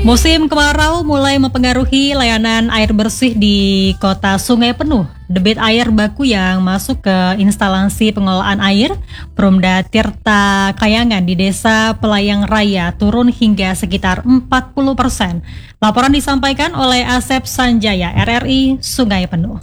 Musim kemarau mulai mempengaruhi layanan air bersih di kota Sungai Penuh. Debit air baku yang masuk ke instalasi pengelolaan air Perumda Tirta Kayangan di Desa Pelayang Raya turun hingga sekitar 40%. Laporan disampaikan oleh Asep Sanjaya, RRI Sungai Penuh.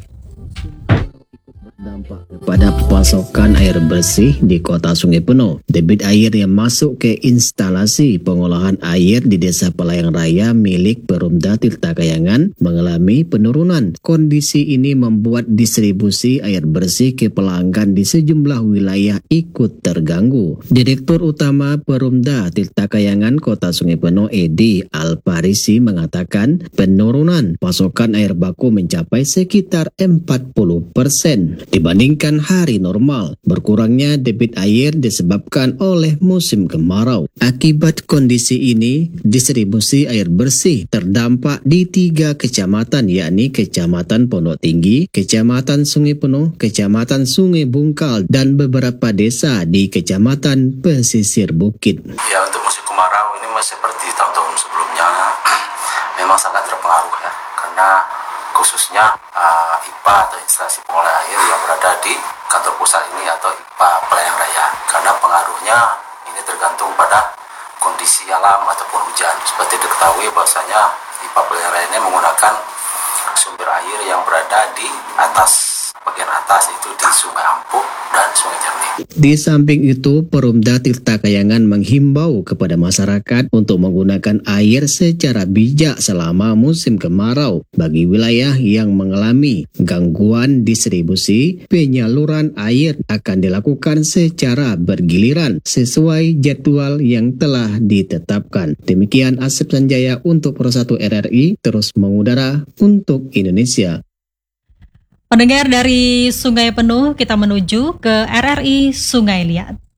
Dampak kepada pasokan air bersih di kota Sungai Penuh. Debit air yang masuk ke instalasi pengolahan air di Desa Pelayang Raya milik Perumda Tirta Kayangan mengalami penurunan. Kondisi ini membuat distribusi air bersih ke pelanggan di sejumlah wilayah ikut terganggu. Direktur Utama Perumda Tirta Kayangan Kota Sungai Penuh, Edi Alparisi, mengatakan penurunan pasokan air baku mencapai sekitar 40%. Dibandingkan hari normal, berkurangnya debit air disebabkan oleh musim kemarau. Akibat kondisi ini, distribusi air bersih terdampak di 3 kecamatan, yakni Kecamatan Pondok Tinggi, Kecamatan Sungai Penuh, Kecamatan Sungai Bungkal, dan beberapa desa di Kecamatan Pesisir Bukit. Ya, untuk musim kemarau ini masih seperti tahun-tahun sebelumnya, memang sangat terpengaruh ya, karena khususnya IPA atau instalasi pengolahan air yang berada di kantor pusat ini atau IPA Pelayang Raya, karena pengaruhnya ini tergantung pada kondisi alam ataupun hujan. Seperti diketahui bahwasanya IPA Pelayang Raya ini menggunakan sumber air yang berada di atas, bagian atas itu di Sungai Ampuk dan Sungai Jernih. Di samping itu, Perumda Tirta Kayangan menghimbau kepada masyarakat untuk menggunakan air secara bijak selama musim kemarau. Bagi wilayah yang mengalami gangguan distribusi, penyaluran air akan dilakukan secara bergiliran sesuai jadwal yang telah ditetapkan. Demikian Asep Sanjaya untuk Pro 1 RRI, terus mengudara untuk Indonesia. Pendengar, dari Sungai Penuh kita menuju ke RRI Sungai Liat.